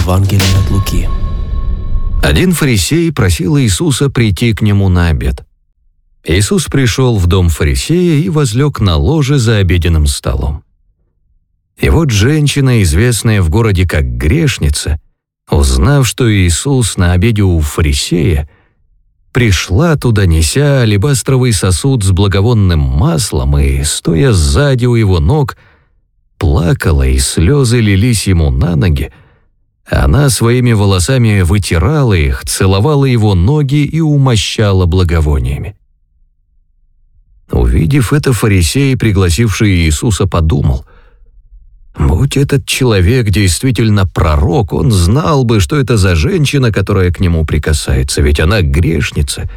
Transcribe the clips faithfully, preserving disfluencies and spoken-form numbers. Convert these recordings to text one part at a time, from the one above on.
Евангелие от Луки. Один фарисей просил Иисуса прийти к нему на обед. Иисус пришел в дом фарисея и возлег на ложе за обеденным столом. И вот женщина, известная в городе как грешница, узнав, что Иисус на обеде у фарисея, пришла туда, неся алебастровый сосуд с благовонным маслом, и, стоя сзади у его ног, плакала, и слезы лились ему на ноги. Она своими волосами вытирала их, целовала его ноги и умощала благовониями. Увидев это, фарисей, пригласивший Иисуса, подумал: «Будь этот человек действительно пророк, он знал бы, что это за женщина, которая к нему прикасается, ведь она грешница».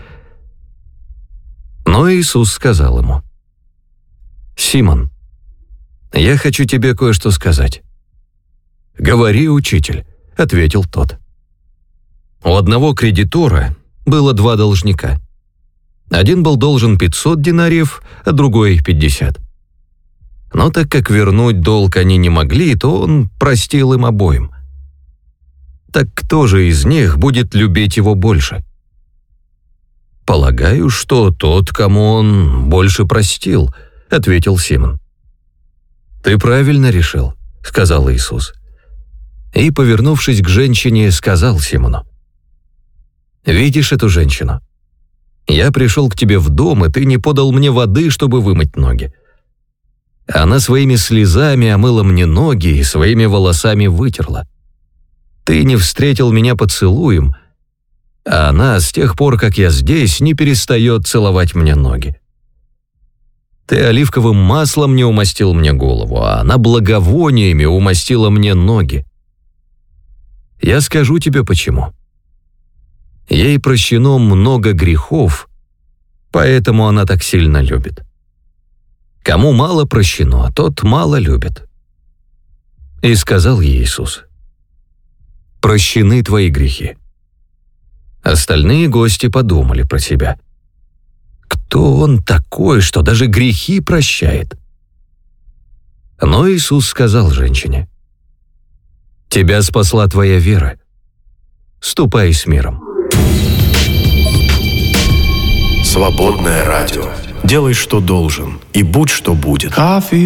Но Иисус сказал ему: «Симон, я хочу тебе кое-что сказать». «Говори, учитель», — ответил тот. У одного кредитора было два должника. Один был должен пятьсот динариев, а другой — пятьдесят. Но так как вернуть долг они не могли, то он простил им обоим. Так кто же из них будет любить его больше? «Полагаю, что тот, кому он больше простил», — ответил Симон. «Ты правильно решил», — сказал Иисус. И, повернувшись к женщине, сказал Симону: «Видишь эту женщину? Я пришел к тебе в дом, и ты не подал мне воды, чтобы вымыть ноги. Она своими слезами омыла мне ноги и своими волосами вытерла. Ты не встретил меня поцелуем, а она с тех пор, как я здесь, не перестает целовать мне ноги. Ты оливковым маслом не умастил мне голову, а она благовониями умастила мне ноги. Я скажу тебе почему. Ей прощено много грехов, поэтому она так сильно любит. Кому мало прощено, тот мало любит». И сказал ей Иисус: «Прощены твои грехи». Остальные гости подумали про себя: кто он такой, что даже грехи прощает? Но Иисус сказал женщине: «Тебя спасла твоя вера. Ступай с миром». Свободное радио. Делай, что должен, и будь, что будет.